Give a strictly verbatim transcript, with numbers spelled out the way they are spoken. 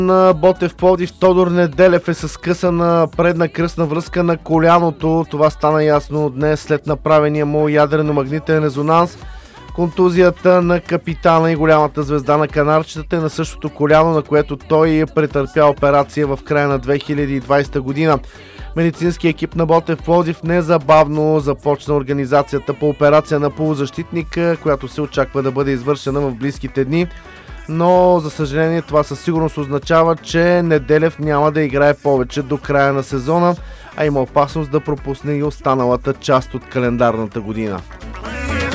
На Ботев Пловдив Тодор Неделев е с късана предна кръстна връзка на коляното. Това стана ясно днес след направения му ядрено-магнитен резонанс. Контузията на капитана и голямата звезда на канарчетата е на същото коляно, на което той претърпя операция в края на две хиляди и двадесета година. Медицинският екип на Ботев Пловдив незабавно започна организацията по операция на полузащитника, която се очаква да бъде извършена в близките дни. Но, за съжаление, това със сигурност означава, че Неделев няма да играе повече до края на сезона, а има опасност да пропусне и останалата част от календарната година.